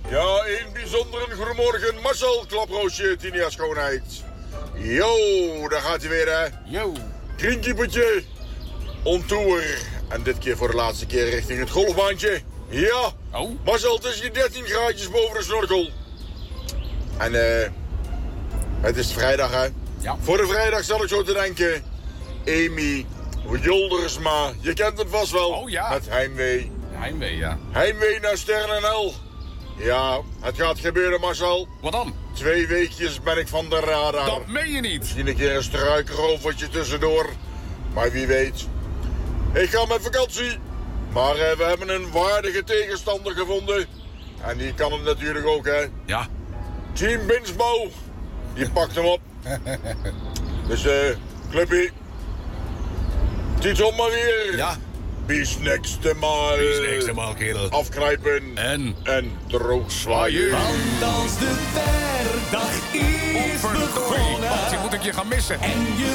Ja, een bijzondere goedemorgen. Marcel, klaproosje, Tinia Schoonheid. Yo, daar gaat hij weer, hè. Yo. Greenkeepertje, on tour. En dit keer voor de laatste keer richting het golfbaantje. Ja, Marcel, het is hier 13 graadjes boven de snorkel. En het is vrijdag, hè. Ja. Voor de vrijdag zal ik zo te denken. Amy Joldersma, je kent hem vast wel. Oh ja. Met Heimwee. Heimwee, ja. Heimwee naar Ster&L. Ja, het gaat gebeuren, Marcel. Wat dan? 2 weekjes ben ik van de radar. Dat meen je niet. Misschien een keer een struikrovertje tussendoor. Maar wie weet. Ik ga met vakantie. Maar we hebben een waardige tegenstander gevonden. En die kan hem natuurlijk ook, hè. Ja. Team Binsbouw. Die pakt hem op. Dus, clubje. Titel maar weer. Ja. Bis next maal. Bis next maal, kerel. Afkruipen. En droog zwaaien. Want als de werkdag is begonnen Wat moet ik je gaan missen? en je